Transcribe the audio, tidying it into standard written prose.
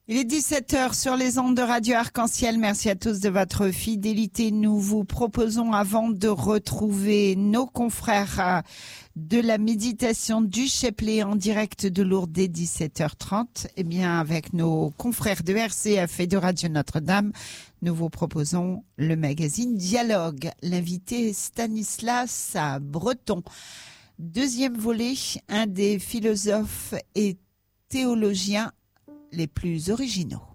Il est 17h sur les ondes de Radio Arc-en-Ciel. Merci à tous de votre fidélité. Nous vous proposons, avant de retrouver nos confrères de la méditation du Chapelet en direct de Lourdes dès 17h30, eh bien, avec nos confrères de RCF et de Radio Notre-Dame, nous vous proposons le magazine Dialogue. L'invité est Stanislas Breton. Deuxième volet, un des philosophes et théologiens les plus originaux.